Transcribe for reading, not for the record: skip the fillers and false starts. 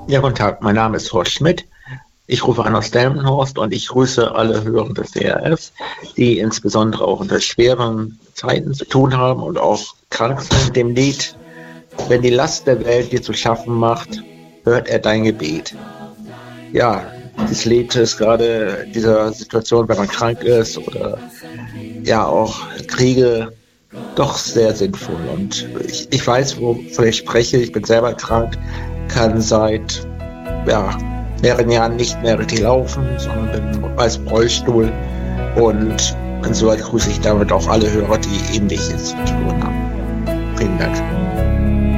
Ja, guten Tag, mein Name ist Horst Schmidt. Ich rufe an aus Delmenhorst und ich grüße alle Hörer des DRF, die insbesondere auch unter schweren Zeiten zu tun haben und auch krank sind. Mit dem Lied „Wenn die Last der Welt dir zu schaffen macht, hört er dein Gebet." Ja, dieses Lied ist gerade in dieser Situation, wenn man krank ist oder ja auch Kriege, doch sehr sinnvoll. Und ich weiß, wovon ich spreche. Ich bin selber krank, kann seit ja, mehreren Jahren nicht mehr richtig laufen, sondern bin als Rollstuhl. Und insoweit grüße ich damit auch alle Hörer, die Ähnliches zu tun haben. Vielen Dank.